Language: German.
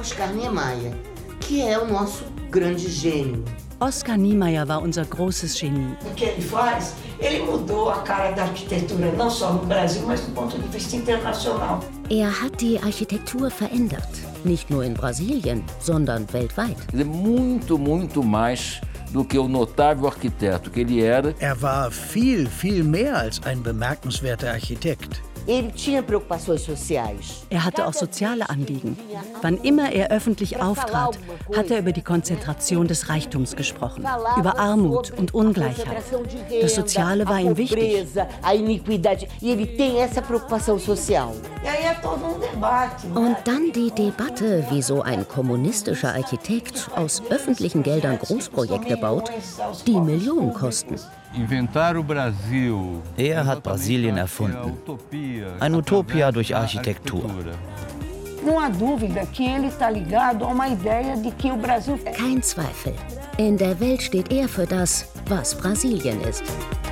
Oscar Niemeyer, que é o nosso grande gênio. Oscar Niemeyer war unser großes Genie. O que ele faz? Ele mudou a cara da arquitetura, não só no Brasil, mas do ponto de vista internacional. Er hat die Architektur verändert. Nicht nur in Brasilien, sondern weltweit. Muito, muito mais do que o notável arquiteto que ele era. Er war viel, viel mehr als ein bemerkenswerter Architekt. Ele tinha preocupações sociais. Er hatte auch soziale Anliegen. Wann immer er öffentlich auftrat, hat er über die Konzentration des Reichtums gesprochen, über Armut und Ungleichheit. Das Soziale war ihm wichtig. A iniquidade. E ele tem essa preocupação social. E aí é todo debate. Und dann die Debatte, wie so ein kommunistischer Architekt aus öffentlichen Geldern Großprojekte baut, die Millionen kosten. Er hat Brasilien erfunden. Ein Utopia durch Architektur. Não há dúvida que ele está ligado a uma ideia de que o Brasil... Kein Zweifel. In der Welt steht er für das, was Brasilien ist.